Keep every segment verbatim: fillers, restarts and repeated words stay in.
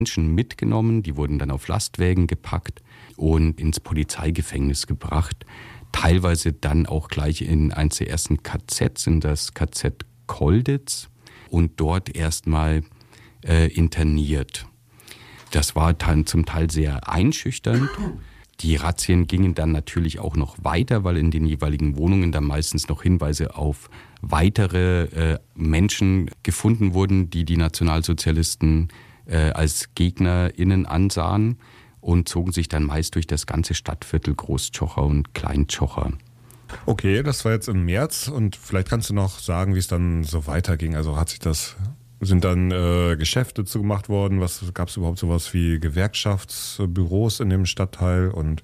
Menschen mitgenommen, die wurden dann auf Lastwägen gepackt und ins Polizeigefängnis gebracht. Teilweise dann auch gleich in eines der ersten K Zs, in das K Z Kolditz, und dort erstmal äh, interniert. Das war dann zum Teil sehr einschüchternd. Die Razzien gingen dann natürlich auch noch weiter, weil in den jeweiligen Wohnungen dann meistens noch Hinweise auf weitere äh, Menschen gefunden wurden, die die Nationalsozialisten äh, als GegnerInnen ansahen, und zogen sich dann meist durch das ganze Stadtviertel Großtschocher und Kleintschocher. Okay, das war jetzt im März, und vielleicht kannst du noch sagen, wie es dann so weiterging. Also hat sich das, sind dann äh, Geschäfte zugemacht worden? Was gab es überhaupt sowas wie Gewerkschaftsbüros in dem Stadtteil, und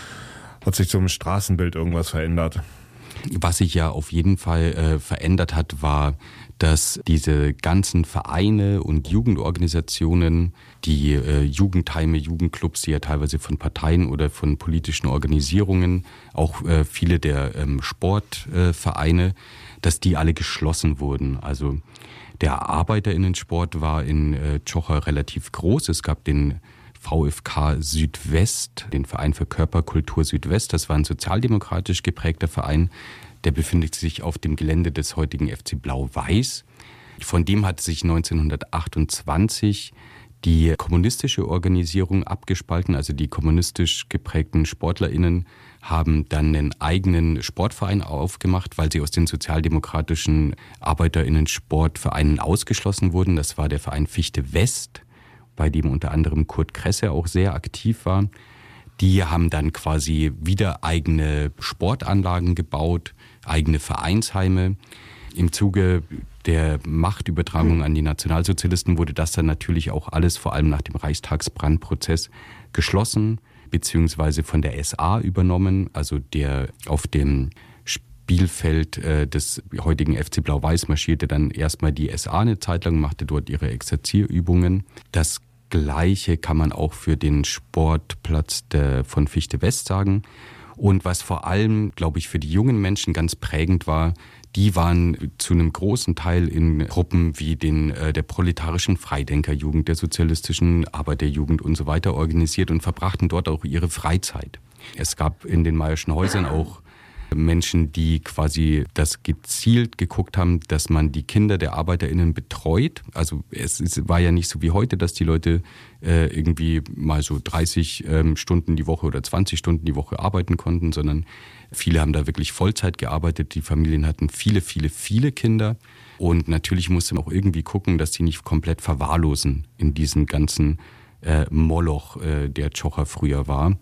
hat sich zum Straßenbild irgendwas verändert? Was sich ja auf jeden Fall äh, verändert hat, war, dass diese ganzen Vereine und Jugendorganisationen, die äh, Jugendheime, Jugendclubs, die ja teilweise von Parteien oder von politischen Organisierungen, auch äh, viele der ähm, Sportvereine, äh, dass die alle geschlossen wurden. Also der ArbeiterInnensport war in äh, Tschocher relativ groß. Es gab den V F K Südwest, den Verein für Körperkultur Südwest. Das war ein sozialdemokratisch geprägter Verein. Der befindet sich auf dem Gelände des heutigen F C Blau-Weiß. Von dem hat sich neunzehnhundertachtundzwanzig die kommunistische Organisierung abgespalten. Also die kommunistisch geprägten SportlerInnen haben dann einen eigenen Sportverein aufgemacht, weil sie aus den sozialdemokratischen ArbeiterInnen-Sportvereinen ausgeschlossen wurden. Das war der Verein Fichte West, bei dem unter anderem Kurt Kresse auch sehr aktiv war. Die haben dann quasi wieder eigene Sportanlagen gebaut, eigene Vereinsheime. Im Zuge der Machtübertragung an die Nationalsozialisten wurde das dann natürlich auch alles, vor allem nach dem Reichstagsbrandprozess, geschlossen beziehungsweise von der S A übernommen. Also der auf dem Spielfeld äh, des heutigen F C Blau-Weiß marschierte dann erstmal die S A eine Zeit lang, machte dort ihre Exerzierübungen. Das Gleiche kann man auch für den Sportplatz der, von Fichte West sagen. Und was vor allem, glaube ich, für die jungen Menschen ganz prägend war, die waren zu einem großen Teil in Gruppen wie den äh, der proletarischen Freidenkerjugend, der sozialistischen Arbeiterjugend und so weiter organisiert und verbrachten dort auch ihre Freizeit. Es gab in den Mayer'schen Häusern auch Menschen, die quasi das gezielt geguckt haben, dass man die Kinder der ArbeiterInnen betreut. Also es, es war ja nicht so wie heute, dass die Leute äh, irgendwie mal so dreißig ähm, Stunden die Woche oder zwanzig Stunden die Woche arbeiten konnten, sondern viele haben da wirklich Vollzeit gearbeitet. Die Familien hatten viele, viele, viele Kinder. Und natürlich musste man auch irgendwie gucken, dass die nicht komplett verwahrlosen in diesem ganzen äh, Moloch, äh, der Tschocher früher war.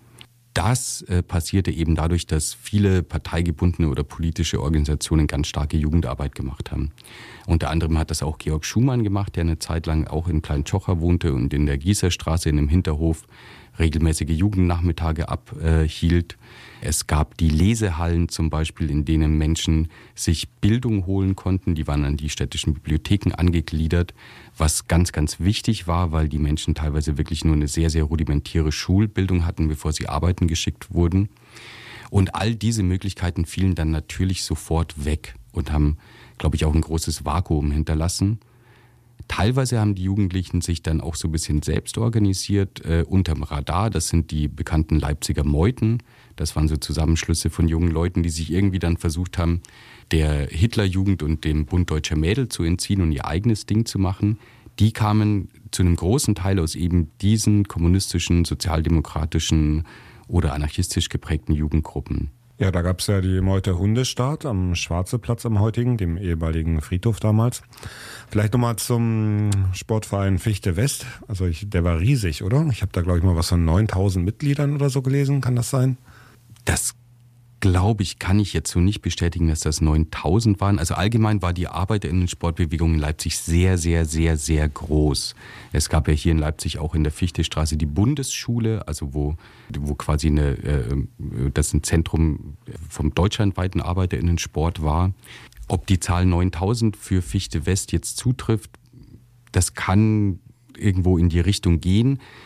Das äh, passierte eben dadurch, dass viele parteigebundene oder politische Organisationen ganz starke Jugendarbeit gemacht haben. Unter anderem hat das auch Georg Schumann gemacht, der eine Zeit lang auch in Klein-Tschocher wohnte und in der Gießerstraße in einem Hinterhof regelmäßige Jugendnachmittage abhielt. Es gab die Lesehallen zum Beispiel, in denen Menschen sich Bildung holen konnten. Die waren an die städtischen Bibliotheken angegliedert, was ganz, ganz wichtig war, weil die Menschen teilweise wirklich nur eine sehr, sehr rudimentäre Schulbildung hatten, bevor sie arbeiten geschickt wurden. Und all diese Möglichkeiten fielen dann natürlich sofort weg und haben, glaube ich, auch ein großes Vakuum hinterlassen. Teilweise haben die Jugendlichen sich dann auch so ein bisschen selbst organisiert, äh, unterm Radar. Das sind die bekannten Leipziger Meuten. Das waren so Zusammenschlüsse von jungen Leuten, die sich irgendwie dann versucht haben, der Hitlerjugend und dem Bund Deutscher Mädel zu entziehen und ihr eigenes Ding zu machen. Die kamen zu einem großen Teil aus eben diesen kommunistischen, sozialdemokratischen oder anarchistisch geprägten Jugendgruppen. Ja, da gab es ja die Meuter Hundestadt am Schwarzeplatz am heutigen, dem ehemaligen Friedhof damals. Vielleicht nochmal zum Sportverein Fichte West. Also ich, der war riesig, oder? Ich habe da, glaube ich, mal was von neuntausend Mitgliedern oder so gelesen. Kann das sein? Das glaube ich, kann ich jetzt so nicht bestätigen, dass das neuntausend waren. Also allgemein war die ArbeiterInnen-Sportbewegung in Leipzig sehr, sehr, sehr, sehr groß. Es gab ja hier in Leipzig auch in der Fichtestraße die Bundesschule, also wo, wo quasi eine, äh, das ein Zentrum vom deutschlandweiten ArbeiterInnen-Sport war. Ob die Zahl neuntausend für Fichte West jetzt zutrifft, das kann irgendwo in die Richtung gehen.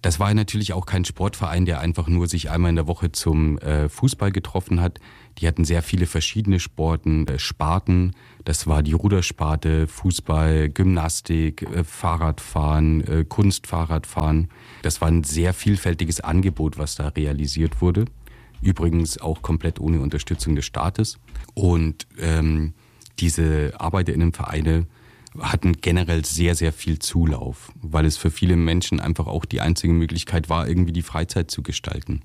Das war natürlich auch kein Sportverein, der einfach nur sich einmal in der Woche zum äh, Fußball getroffen hat. Die hatten sehr viele verschiedene Sporten, äh, Sparten. Das war die Rudersparte, Fußball, Gymnastik, äh, Fahrradfahren, äh, Kunstfahrradfahren. Das war ein sehr vielfältiges Angebot, was da realisiert wurde. Übrigens auch komplett ohne Unterstützung des Staates. Und ähm, diese ArbeiterInnenvereine hatten generell sehr, sehr viel Zulauf, weil es für viele Menschen einfach auch die einzige Möglichkeit war, irgendwie die Freizeit zu gestalten.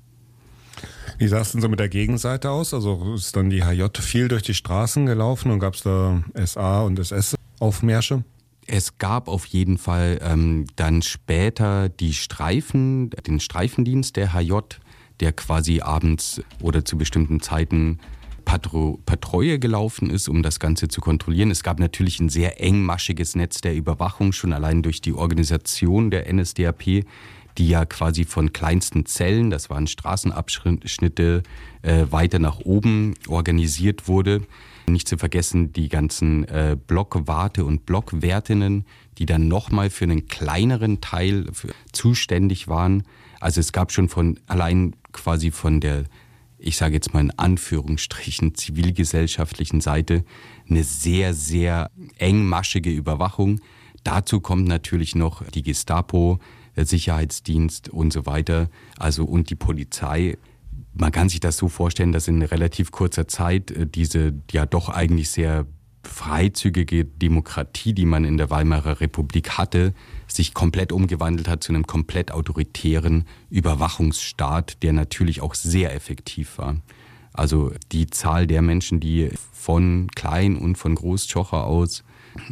Wie sah es denn so mit der Gegenseite aus? Also ist dann die H J viel durch die Straßen gelaufen und gab es da S A und S S-Aufmärsche? Es gab auf jeden Fall ähm, dann später die Streifen, den Streifendienst der H J, der quasi abends oder zu bestimmten Zeiten Patro- Patrouille gelaufen ist, um das Ganze zu kontrollieren. Es gab natürlich ein sehr engmaschiges Netz der Überwachung, schon allein durch die Organisation der N S D A P, die ja quasi von kleinsten Zellen, das waren Straßenabschnitte, äh, weiter nach oben organisiert wurde. Nicht zu vergessen die ganzen äh, Blockwarte- und Blockwärtinnen, die dann nochmal für einen kleineren Teil für, zuständig waren. Also es gab schon von allein quasi von der, ich sage jetzt mal in Anführungsstrichen, zivilgesellschaftlichen Seite eine sehr, sehr engmaschige Überwachung. Dazu kommt natürlich noch die Gestapo, der Sicherheitsdienst und so weiter, also und die Polizei. Man kann sich das so vorstellen, dass in relativ kurzer Zeit diese ja doch eigentlich sehr freizügige Demokratie, die man in der Weimarer Republik hatte, sich komplett umgewandelt hat zu einem komplett autoritären Überwachungsstaat, der natürlich auch sehr effektiv war. Also die Zahl der Menschen, die von Klein- und von Großtschocher aus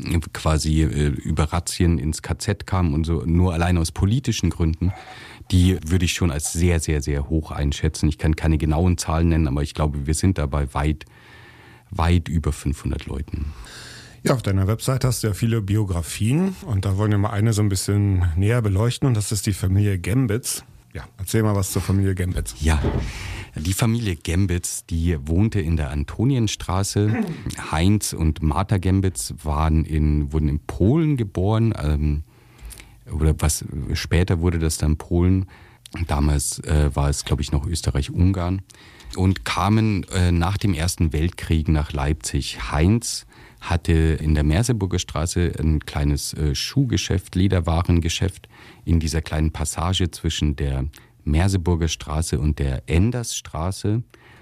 quasi über Razzien ins K Z kamen und so, nur allein aus politischen Gründen, die würde ich schon als sehr, sehr, sehr hoch einschätzen. Ich kann keine genauen Zahlen nennen, aber ich glaube, wir sind dabei weit, weit über fünfhundert Leuten. Ja, auf deiner Website hast du ja viele Biografien und da wollen wir mal eine so ein bisschen näher beleuchten und das ist die Familie Gembitz. Ja, erzähl mal was zur Familie Gembitz. Ja, die Familie Gembitz, die wohnte in der Antonienstraße. Heinz und Martha Gembitz waren in, wurden in Polen geboren, ähm, oder was später wurde das dann Polen. Damals äh, war es, glaube ich, noch Österreich-Ungarn. Und kamen äh, nach dem Ersten Weltkrieg nach Leipzig. Heinz hatte in der Merseburger Straße ein kleines äh, Schuhgeschäft, Lederwarengeschäft in dieser kleinen Passage zwischen der Merseburger Straße und der Endersstraße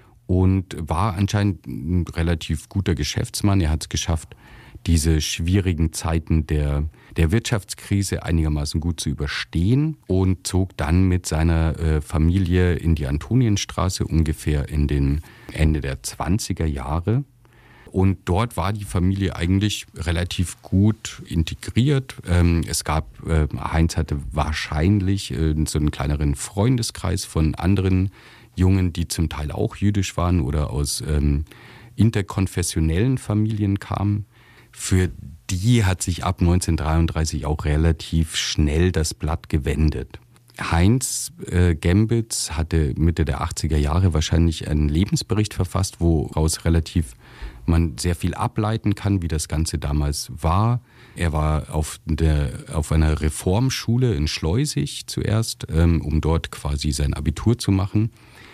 und war anscheinend ein relativ guter Geschäftsmann. Er hat es geschafft, diese schwierigen Zeiten der, der Wirtschaftskrise einigermaßen gut zu überstehen und zog dann mit seiner äh, Familie in die Antonienstraße ungefähr in den Ende der zwanziger Jahre. Und dort war die Familie eigentlich relativ gut integriert. Ähm, es gab, äh, Heinz hatte wahrscheinlich äh, so einen kleineren Freundeskreis von anderen Jungen, die zum Teil auch jüdisch waren oder aus ähm, interkonfessionellen Familien kamen. Für die hat sich ab neunzehnhundertdreiunddreißig auch relativ schnell das Blatt gewendet. Heinz äh, Gembitz hatte Mitte der achtziger Jahre wahrscheinlich einen Lebensbericht verfasst, woraus relativ man sehr viel ableiten kann, wie das Ganze damals war. Er war auf, der, auf einer Reformschule in Schleusig zuerst, ähm, um dort quasi sein Abitur zu machen.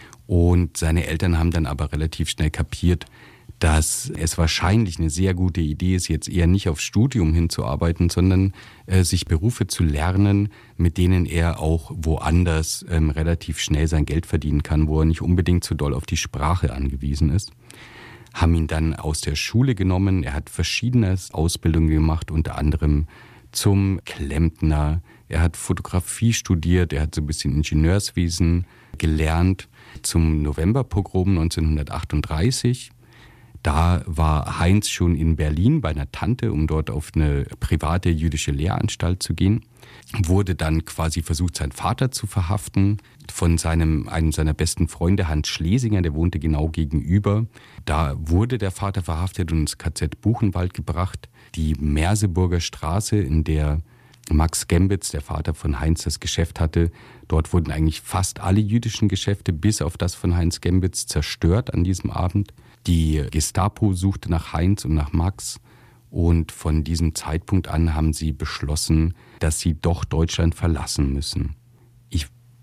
Und seine Eltern haben dann aber relativ schnell kapiert, dass es wahrscheinlich eine sehr gute Idee ist, jetzt eher nicht aufs Studium hinzuarbeiten, sondern äh, sich Berufe zu lernen, mit denen er auch woanders ähm, relativ schnell sein Geld verdienen kann, wo er nicht unbedingt so doll auf die Sprache angewiesen ist. Haben ihn dann aus der Schule genommen. Er hat verschiedene Ausbildungen gemacht, unter anderem zum Klempner. Er hat Fotografie studiert, er hat so ein bisschen Ingenieurswesen gelernt. Zum Novemberpogrom neunzehnhundertachtunddreißig. Da war Heinz schon in Berlin bei einer Tante, um dort auf eine private jüdische Lehranstalt zu gehen. Wurde dann quasi versucht, seinen Vater zu verhaften. Von seinem, einem seiner besten Freunde, Hans Schlesinger, der wohnte genau gegenüber. Da wurde der Vater verhaftet und ins K Z Buchenwald gebracht. Die Merseburger Straße, in der Max Gembitz, der Vater von Heinz, das Geschäft hatte, dort wurden eigentlich fast alle jüdischen Geschäfte, bis auf das von Heinz Gembitz, zerstört an diesem Abend. Die Gestapo suchte nach Heinz und nach Max. Und von diesem Zeitpunkt an haben sie beschlossen, dass sie doch Deutschland verlassen müssen. Ich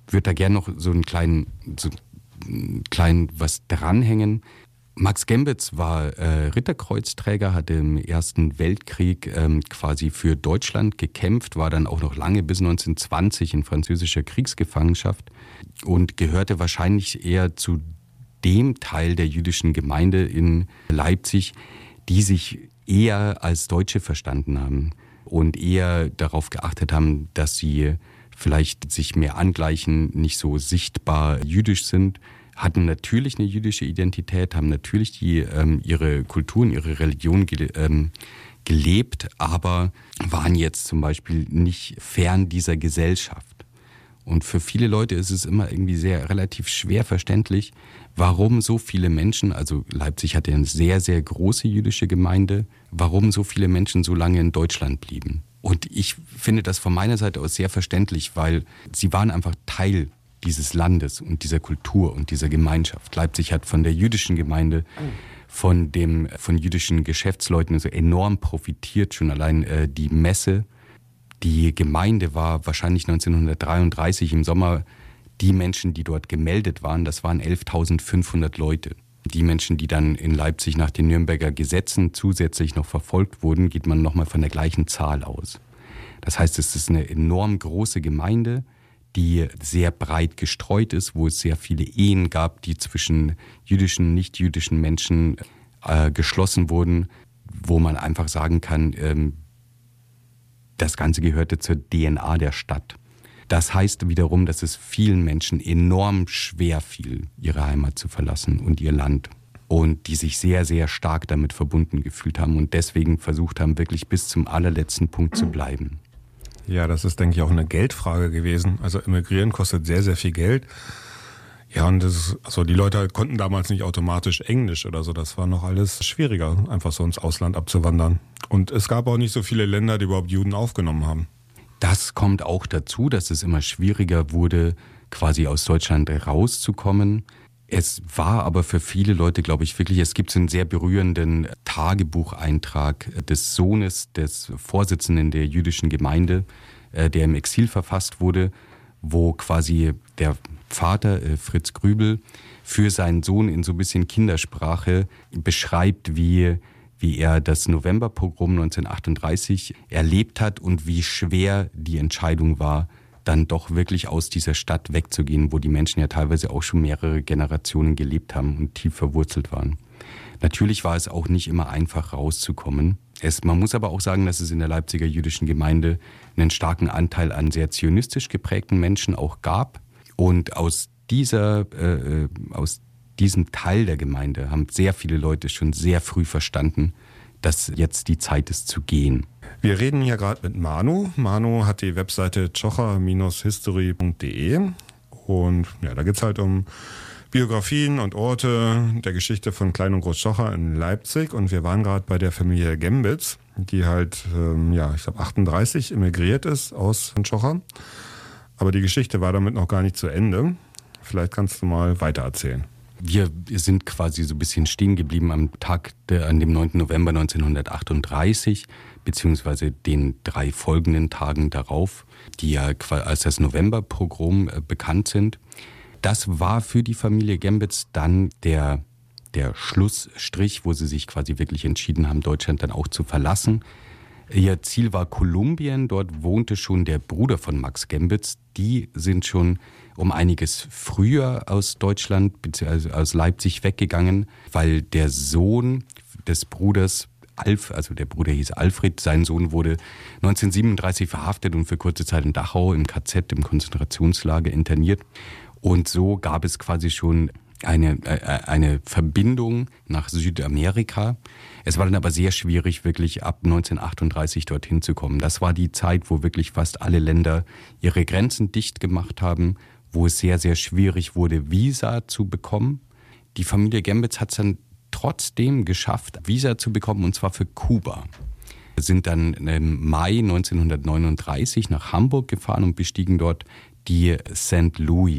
würde da gerne noch so einen kleinen, so einen kleinen was dranhängen. Max Gembitz war äh, Ritterkreuzträger, hatte im Ersten Weltkrieg ähm, quasi für Deutschland gekämpft, war dann auch noch lange bis neunzehnhundertzwanzig in französischer Kriegsgefangenschaft und gehörte wahrscheinlich eher zu dem Teil der jüdischen Gemeinde in Leipzig, die sich eher als Deutsche verstanden haben und eher darauf geachtet haben, dass sie vielleicht sich mehr angleichen, nicht so sichtbar jüdisch sind, hatten natürlich eine jüdische Identität, haben natürlich die, ähm, ihre Kultur und ihre Religion ge- ähm, gelebt, aber waren jetzt zum Beispiel nicht fern dieser Gesellschaft. Und für viele Leute ist es immer irgendwie sehr relativ schwer verständlich, warum so viele Menschen, also Leipzig hatte eine sehr, sehr große jüdische Gemeinde, warum so viele Menschen so lange in Deutschland blieben. Und ich finde das von meiner Seite aus sehr verständlich, weil sie waren einfach Teil dieses Landes und dieser Kultur und dieser Gemeinschaft. Leipzig hat von der jüdischen Gemeinde, von dem, von jüdischen Geschäftsleuten so enorm profitiert, schon allein äh, die Messe. Die Gemeinde war wahrscheinlich neunzehnhundertdreiunddreißig im Sommer, die Menschen, die dort gemeldet waren, das waren elftausendfünfhundert Leute. Die Menschen, die dann in Leipzig nach den Nürnberger Gesetzen zusätzlich noch verfolgt wurden, geht man nochmal von der gleichen Zahl aus. Das heißt, es ist eine enorm große Gemeinde, die sehr breit gestreut ist, wo es sehr viele Ehen gab, die zwischen jüdischen und nicht-jüdischen Menschen äh, geschlossen wurden, wo man einfach sagen kann, ähm, das Ganze gehörte zur D N A der Stadt. Das heißt wiederum, dass es vielen Menschen enorm schwer fiel, ihre Heimat zu verlassen und ihr Land. Und die sich sehr, sehr stark damit verbunden gefühlt haben und deswegen versucht haben, wirklich bis zum allerletzten Punkt zu bleiben. Ja, das ist, denke ich, auch eine Geldfrage gewesen. Also emigrieren kostet sehr, sehr viel Geld. Ja, und das ist, also die Leute konnten damals nicht automatisch Englisch oder so. Das war noch alles schwieriger, einfach so ins Ausland abzuwandern. Und es gab auch nicht so viele Länder, die überhaupt Juden aufgenommen haben. Das kommt auch dazu, dass es immer schwieriger wurde, quasi aus Deutschland rauszukommen. Es war aber für viele Leute, glaube ich, wirklich, es gibt so einen sehr berührenden Tagebucheintrag des Sohnes des Vorsitzenden der jüdischen Gemeinde, der im Exil verfasst wurde, wo quasi der Vater, Fritz Grübel, für seinen Sohn in so ein bisschen Kindersprache beschreibt, wie, wie er das Novemberpogrom neunzehnhundertachtunddreißig erlebt hat und wie schwer die Entscheidung war, dann doch wirklich aus dieser Stadt wegzugehen, wo die Menschen ja teilweise auch schon mehrere Generationen gelebt haben und tief verwurzelt waren. Natürlich war es auch nicht immer einfach rauszukommen. Es, man muss aber auch sagen, dass es in der Leipziger jüdischen Gemeinde einen starken Anteil an sehr zionistisch geprägten Menschen auch gab. Und aus dieser, äh, aus diesem Teil der Gemeinde haben sehr viele Leute schon sehr früh verstanden, dass jetzt die Zeit ist zu gehen. Wir reden hier gerade mit Manu. Manu hat die Webseite tschocher History punkt de und ja, da geht es halt um Biografien und Orte der Geschichte von Klein- und Groß-Tschocher in Leipzig. Und wir waren gerade bei der Familie Gembitz, die halt, ähm, ja, ich glaube achtunddreißig emigriert ist aus Tschocher. Aber die Geschichte war damit noch gar nicht zu Ende. Vielleicht kannst du mal weitererzählen. Wir sind quasi so ein bisschen stehen geblieben am Tag, der, an dem neunten November neunzehnhundertachtunddreißig, beziehungsweise den drei folgenden Tagen darauf, die ja als das Novemberpogrom bekannt sind. Das war für die Familie Gembitz dann der, der Schlussstrich, wo sie sich quasi wirklich entschieden haben, Deutschland dann auch zu verlassen. Ihr Ziel war Kolumbien, dort wohnte schon der Bruder von Max Gembitz. Die sind schon um einiges früher aus Deutschland bzw. aus Leipzig weggegangen, weil der Sohn des Bruders, Alf, also der Bruder hieß Alfred, sein Sohn wurde neunzehnhundertsiebenunddreißig verhaftet und für kurze Zeit in Dachau im K Z, im Konzentrationslager interniert. Und so gab es quasi schon eine, eine Verbindung nach Südamerika. Es war dann aber sehr schwierig, wirklich ab neunzehnhundertachtunddreißig dorthin zu kommen. Das war die Zeit, wo wirklich fast alle Länder ihre Grenzen dicht gemacht haben, wo es sehr, sehr schwierig wurde, Visa zu bekommen. Die Familie Gembitz hat es dann trotzdem geschafft, Visa zu bekommen, und zwar für Kuba. Wir sind dann im Mai neunzehnhundertneununddreißig nach Hamburg gefahren und bestiegen dort die Saint Louis.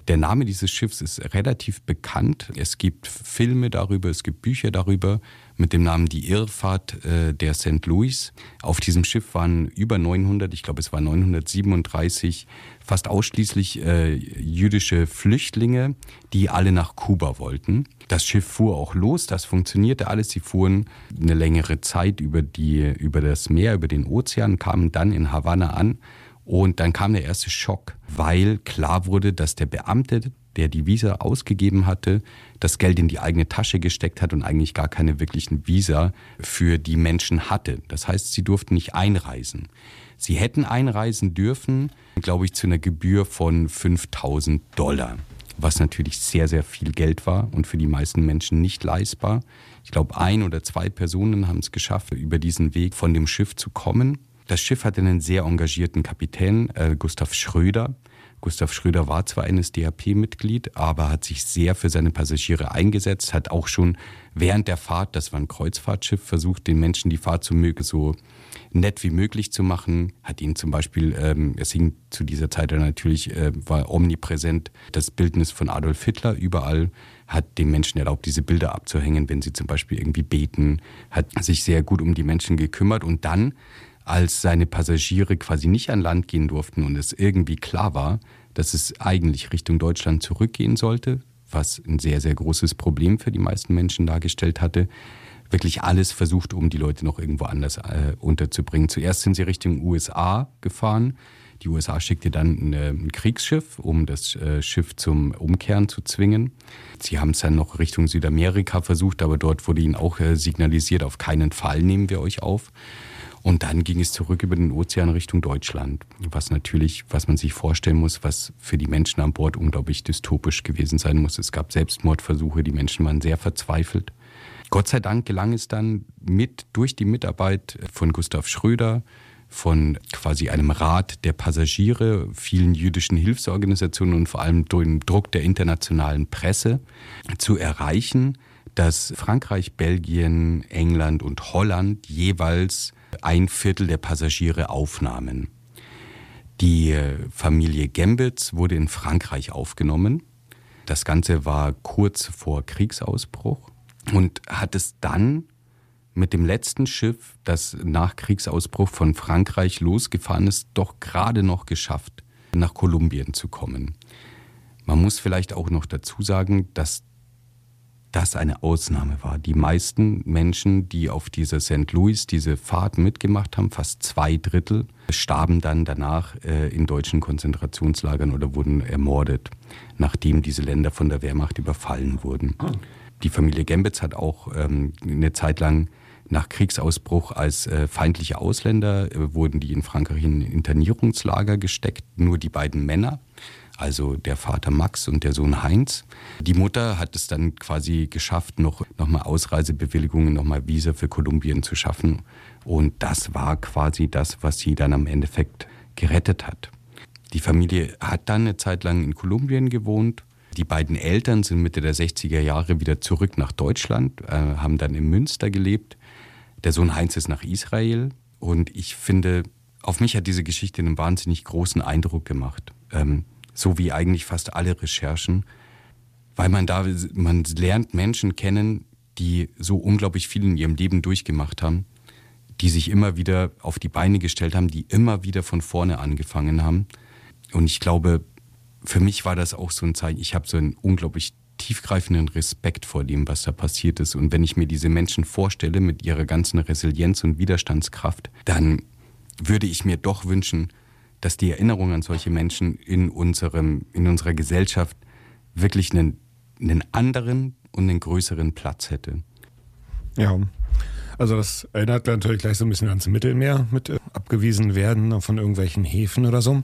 Der Name dieses Schiffs ist relativ bekannt. Es gibt Filme darüber, es gibt Bücher darüber mit dem Namen Die Irrfahrt äh, der Sankt Louis. Auf diesem Schiff waren über neunhundert, ich glaube es waren neunhundertsiebenunddreißig, fast ausschließlich äh, jüdische Flüchtlinge, die alle nach Kuba wollten. Das Schiff fuhr auch los, das funktionierte alles. Sie fuhren eine längere Zeit über, die, über das Meer, über den Ozean, kamen dann in Havanna an. Und dann kam der erste Schock, weil klar wurde, dass der Beamte, der die Visa ausgegeben hatte, das Geld in die eigene Tasche gesteckt hat und eigentlich gar keine wirklichen Visa für die Menschen hatte. Das heißt, sie durften nicht einreisen. Sie hätten einreisen dürfen, glaube ich, zu einer Gebühr von fünftausend Dollar, was natürlich sehr, sehr viel Geld war und für die meisten Menschen nicht leistbar. Ich glaube, ein oder zwei Personen haben es geschafft, über diesen Weg von dem Schiff zu kommen. Das Schiff hatte einen sehr engagierten Kapitän, äh, Gustav Schröder. Gustav Schröder war zwar N S D A P-Mitglied, aber hat sich sehr für seine Passagiere eingesetzt, hat auch schon während der Fahrt, das war ein Kreuzfahrtschiff, versucht, den Menschen die Fahrt so, so nett wie möglich zu machen. Hat ihnen zum Beispiel, ähm, es hing zu dieser Zeit dann natürlich, äh, war omnipräsent das Bildnis von Adolf Hitler überall, hat den Menschen erlaubt, diese Bilder abzuhängen, wenn sie zum Beispiel irgendwie beten, hat sich sehr gut um die Menschen gekümmert und dann, als seine Passagiere quasi nicht an Land gehen durften und es irgendwie klar war, dass es eigentlich Richtung Deutschland zurückgehen sollte, was ein sehr, sehr großes Problem für die meisten Menschen dargestellt hatte, wirklich alles versucht, um die Leute noch irgendwo anders äh, unterzubringen. Zuerst sind sie Richtung U S A gefahren. Die U S A schickte dann eine, ein Kriegsschiff, um das äh, Schiff zum Umkehren zu zwingen. Sie haben es dann noch Richtung Südamerika versucht, aber dort wurde ihnen auch äh, signalisiert, auf keinen Fall nehmen wir euch auf. Und dann ging es zurück über den Ozean Richtung Deutschland, was natürlich, was man sich vorstellen muss, was für die Menschen an Bord unglaublich dystopisch gewesen sein muss. Es gab Selbstmordversuche, die Menschen waren sehr verzweifelt. Gott sei Dank gelang es dann mit durch die Mitarbeit von Gustav Schröder, von quasi einem Rat der Passagiere, vielen jüdischen Hilfsorganisationen und vor allem durch den Druck der internationalen Presse zu erreichen, dass Frankreich, Belgien, England und Holland jeweils ein Viertel der Passagiere aufnahmen. Die Familie Gembitz wurde in Frankreich aufgenommen. Das Ganze war kurz vor Kriegsausbruch und hat es dann mit dem letzten Schiff, das nach Kriegsausbruch von Frankreich losgefahren ist, doch gerade noch geschafft, nach Kolumbien zu kommen. Man muss vielleicht auch noch dazu sagen, dass das eine Ausnahme war. Die meisten Menschen, die auf dieser Sankt Louis diese Fahrt mitgemacht haben, fast zwei Drittel, starben dann danach äh, in deutschen Konzentrationslagern oder wurden ermordet, nachdem diese Länder von der Wehrmacht überfallen wurden. Die Familie Gembitz hat auch ähm, eine Zeit lang nach Kriegsausbruch als äh, feindliche Ausländer, äh, wurden die in Frankreich in Internierungslager gesteckt, nur die beiden Männer. Also der Vater Max und der Sohn Heinz. Die Mutter hat es dann quasi geschafft, noch, noch mal Ausreisebewilligungen, noch mal Visa für Kolumbien zu schaffen. Und das war quasi das, was sie dann am Endeffekt gerettet hat. Die Familie hat dann eine Zeit lang in Kolumbien gewohnt. Die beiden Eltern sind Mitte der sechziger Jahre wieder zurück nach Deutschland, äh, haben dann in Münster gelebt. Der Sohn Heinz ist nach Israel. Und ich finde, auf mich hat diese Geschichte einen wahnsinnig großen Eindruck gemacht. Ähm, So wie eigentlich fast alle Recherchen, weil man da, man lernt Menschen kennen, die so unglaublich viel in ihrem Leben durchgemacht haben, die sich immer wieder auf die Beine gestellt haben, die immer wieder von vorne angefangen haben. Und ich glaube, für mich war das auch so ein Zeichen, ich habe so einen unglaublich tiefgreifenden Respekt vor dem, was da passiert ist. Und wenn ich mir diese Menschen vorstelle mit ihrer ganzen Resilienz und Widerstandskraft, dann würde ich mir doch wünschen, dass die Erinnerung an solche Menschen in unserem, in unserer Gesellschaft wirklich einen, einen anderen und einen größeren Platz hätte. Ja, also das erinnert natürlich gleich so ein bisschen ans Mittelmeer mit äh, abgewiesen werden von irgendwelchen Häfen oder so.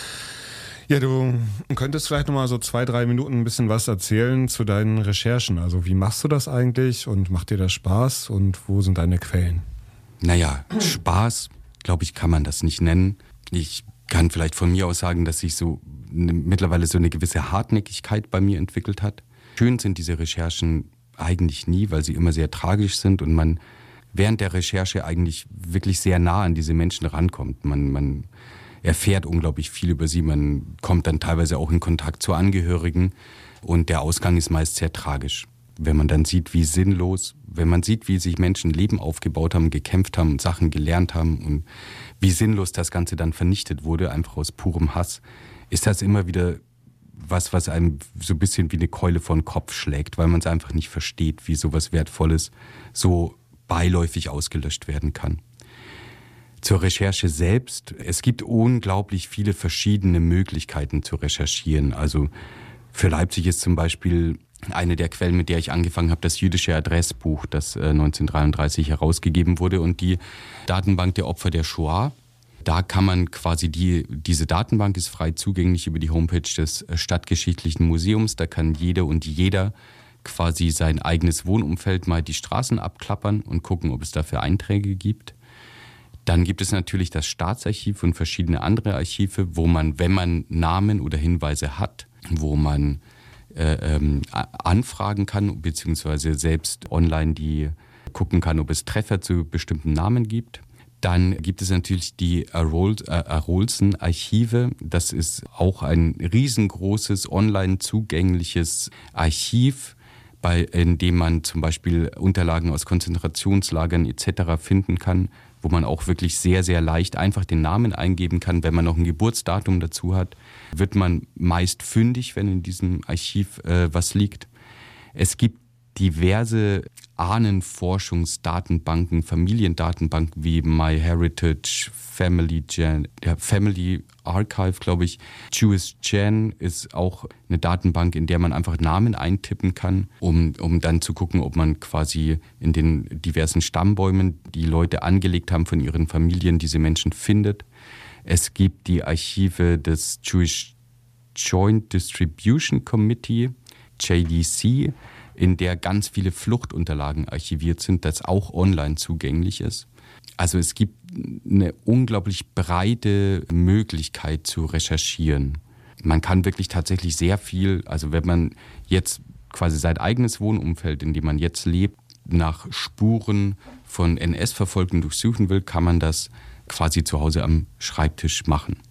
Ja, du könntest vielleicht nochmal so zwei, drei Minuten ein bisschen was erzählen zu deinen Recherchen. Also wie machst du das eigentlich und macht dir das Spaß und wo sind deine Quellen? Naja, Spaß, glaube ich, kann man das nicht nennen. Ich kann vielleicht von mir aus sagen, dass sich so eine, mittlerweile so eine gewisse Hartnäckigkeit bei mir entwickelt hat. Schön sind diese Recherchen eigentlich nie, weil sie immer sehr tragisch sind und man während der Recherche eigentlich wirklich sehr nah an diese Menschen rankommt. Man, man erfährt unglaublich viel über sie. Man kommt dann teilweise auch in Kontakt zu Angehörigen und der Ausgang ist meist sehr tragisch. Wenn man dann sieht, wie sinnlos, wenn man sieht, wie sich Menschen Leben aufgebaut haben, gekämpft haben, Sachen gelernt haben und wie sinnlos das Ganze dann vernichtet wurde, einfach aus purem Hass, ist das immer wieder was, was einem so ein bisschen wie eine Keule vor den Kopf schlägt, weil man es einfach nicht versteht, wie sowas Wertvolles so beiläufig ausgelöscht werden kann. Zur Recherche selbst. Es gibt unglaublich viele verschiedene Möglichkeiten zu recherchieren. Also für Leipzig ist zum Beispiel eine der Quellen, mit der ich angefangen habe, das jüdische Adressbuch, das neunzehnhundertdreiunddreißig herausgegeben wurde und die Datenbank der Opfer der Shoah. Da kann man quasi, die, diese Datenbank ist frei zugänglich über die Homepage des Stadtgeschichtlichen Museums. Da kann jede und jeder quasi sein eigenes Wohnumfeld mal die Straßen abklappern und gucken, ob es dafür Einträge gibt. Dann gibt es natürlich das Staatsarchiv und verschiedene andere Archive, wo man, wenn man Namen oder Hinweise hat, wo man äh, ähm, anfragen kann, beziehungsweise selbst online die gucken kann, ob es Treffer zu bestimmten Namen gibt. Dann gibt es natürlich die Arolsen-Archive. Das ist auch ein riesengroßes, online zugängliches Archiv, bei, in dem man zum Beispiel Unterlagen aus Konzentrationslagern et cetera finden kann, wo man auch wirklich sehr, sehr leicht einfach den Namen eingeben kann. Wenn man noch ein Geburtsdatum dazu hat, wird man meist fündig, wenn in diesem Archiv äh, was liegt. Es gibt diverse Ahnenforschungsdatenbanken, Familiendatenbanken wie MyHeritage, Family Gen, ja, Family Archive, glaube ich. Jewish Gen ist auch eine Datenbank, in der man einfach Namen eintippen kann, um, um dann zu gucken, ob man quasi in den diversen Stammbäumen, die Leute angelegt haben von ihren Familien, diese Menschen findet. Es gibt die Archive des Jewish Joint Distribution Committee, J D C, in der ganz viele Fluchtunterlagen archiviert sind, das auch online zugänglich ist. Also es gibt eine unglaublich breite Möglichkeit zu recherchieren. Man kann wirklich tatsächlich sehr viel, also wenn man jetzt quasi sein eigenes Wohnumfeld, in dem man jetzt lebt, nach Spuren von N S-Verfolgten durchsuchen will, kann man das quasi zu Hause am Schreibtisch machen.